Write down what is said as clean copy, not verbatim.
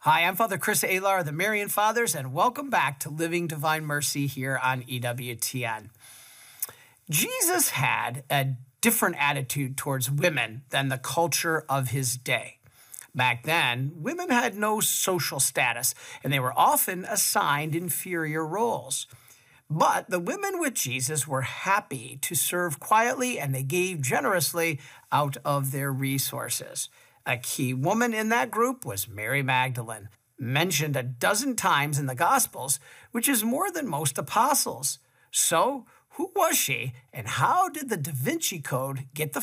Hi, I'm Father Chris Alar of the Marian Fathers, and welcome back to Living Divine Mercy here on EWTN. Jesus had a different attitude towards women than the culture of his day. Back then, women had no social status, and they were often assigned inferior roles. But the women with Jesus were happy to serve quietly, and they gave generously out of their resources. A key woman in that group was Mary Magdalene, mentioned a dozen times in the Gospels, which is more than most apostles. So, who was she, and how did the Da Vinci Code get the